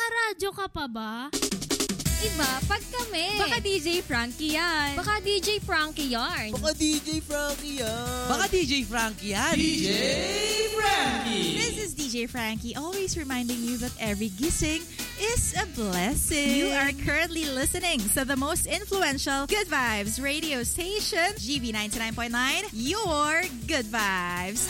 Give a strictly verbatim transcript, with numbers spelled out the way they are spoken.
Nakaradyo ka pa ba? Iba, pag kami. Baka D J Frankie yan. Baka D J Frankie yarn. Baka D J Frankie yan. Baka D J Frankie yan. D J Frankie. This is D J Frankie, always reminding you that every gising is a blessing. You are currently listening to the most influential Good Vibes radio station, G B ninety-nine point nine, your Good Vibes.